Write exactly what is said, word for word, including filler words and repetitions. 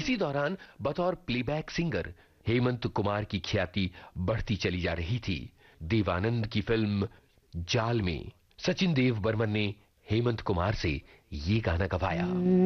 इसी दौरान बतौर प्लेबैक सिंगर हेमंत कुमार की ख्याति बढ़ती चली जा रही थी। देवानंद की फिल्म जाल में सचिन देव बर्मन ने हेमंत कुमार से ये गाना गवाया।